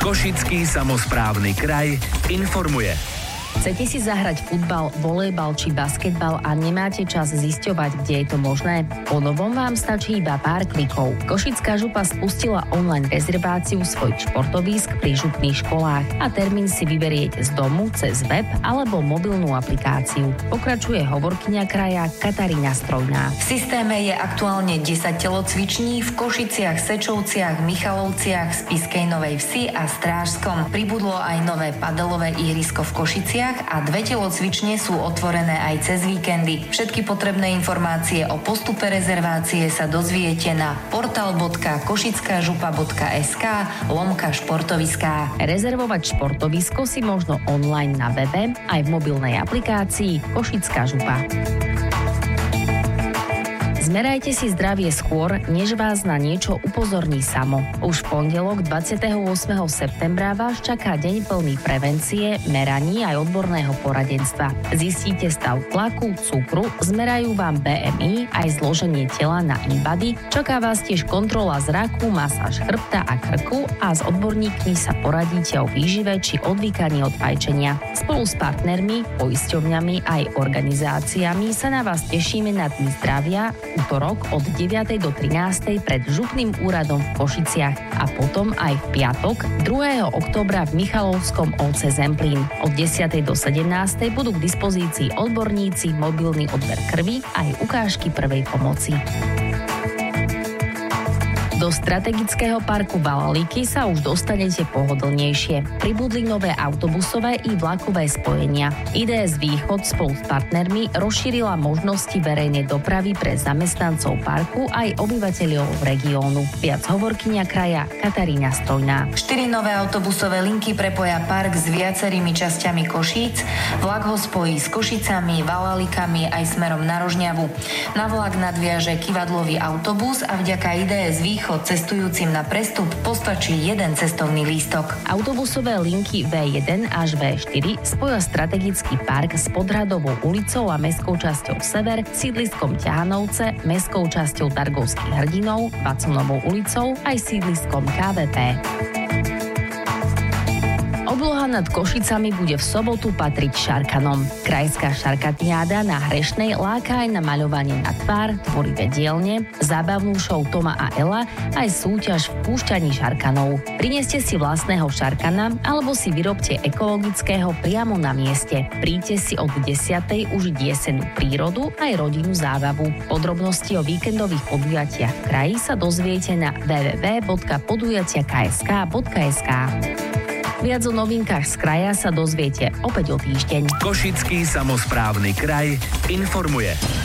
Košický samosprávny kraj informuje. Chcete si zahrať futbal, volejbal či basketbal a nemáte čas zisťovať, kde je to možné? Po novom vám stačí iba pár klikov. Košická župa spustila online rezerváciu svojich športovísk pri župných školách a termín si vyberiete z domu cez web alebo mobilnú aplikáciu. Pokračuje hovorkyňa kraja Katarína Strojná. V systéme je aktuálne 10 telocviční v Košiciach, Sečovciach, Michalovciach, Spišskej Novej Vsi a Strážskom. Pribudlo aj nové padelové ihrisko v Košiciach a 2 telocvične sú otvorené aj cez víkendy. Všetky potrebné informácie o postupe rezervácie sa dozviete na portal.košickažupa.sk/športoviská. Rezervovať športovisko si možno online na webe aj v mobilnej aplikácii Košická župa. Zmerajte si zdravie skôr, než vás na niečo upozorní samo. Už v pondelok 28. septembra vás čaká deň plný prevencie, meraní aj odborného poradenstva. Zistíte stav tlaku, cukru, zmerajú vám BMI, aj zloženie tela na InBody, čaká vás tiež kontrola zraku, masáž chrbta a krku a s odborníkmi sa poradíte o výžive či odvykaní od fajčenia. Spolu s partnermi, poisťovňami aj organizáciami sa na vás tešíme na Dni zdravia utorok od 9. do 13. pred župným úradom v Košiciach a potom aj v piatok 2. októbra v Michalovskom OC Zemplín. Od 10. do 17. budú k dispozícii odborníci, mobilný odber krvi aj ukážky prvej pomoci. Do strategického parku Valaliky sa už dostanete pohodlnejšie. Pribudli nové autobusové i vlakové spojenia. IDS Východ spolu s partnermi rozšírila možnosti verejnej dopravy pre zamestnancov parku aj obyvateľov regiónu. Viac hovorkyňa kraja Katarína Strojná. 4 nové autobusové linky prepoja park s viacerými časťami Košíc. Vlak ho spojí s Košicami, Valalikami aj smerom na Rožňavu. Na vlak nadviaže kývadlový autobus a vďaka IDS Východ cestujúcim na prestup postačí jeden cestovný lístok. Autobusové linky V1 až V4 spoja strategický park s Podhradovou ulicou a mestskou časťou Sever, sídliskom Ťahanovce, mestskou časťou Dargovských hrdinov, Vaconovou ulicou aj sídliskom KVP. Obloha nad Košicami bude v sobotu patriť Šarkanom. Krajská šarkatniáda na Hrešnej láka aj na maľovanie na tvár, tvorivé dielne, zábavnú show Toma a Ela, aj súťaž v púšťaní šarkanov. Prineste si vlastného šarkana alebo si vyrobte ekologického priamo na mieste. Príďte si od 10. užiť jesennú prírodu aj rodinnú zábavu. Podrobnosti o víkendových podujatiach v kraji sa dozviete na www.podujatiaksk.sk. Viac o novinkách z kraja sa dozviete opäť o týždeň. Košický samosprávny kraj informuje.